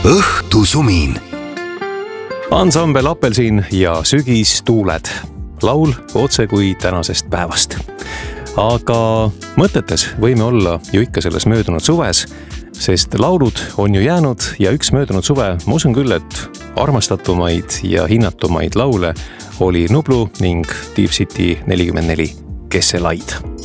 õhtusumin. Ansambel Apelsin ja Sügistuuled. Laul otse kui tänasest päevast. Aga mõtetes võime olla ju ikka selles möödunud suves, sest laulud on ju jäänud ja üks möödunud suve, ma usun küll, et armastatumaid ja hinnatumaid laule oli Nublu ning Deep City 44 Kesselaid.